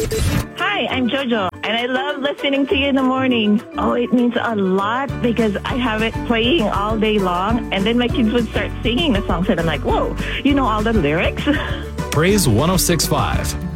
Hi, I'm Jojo, and I love listening to you in the morning. Oh, it means a lot because I have it playing all day long, and then my kids would start singing the songs, and I'm like, whoa, you know all the lyrics? Praise 106.5.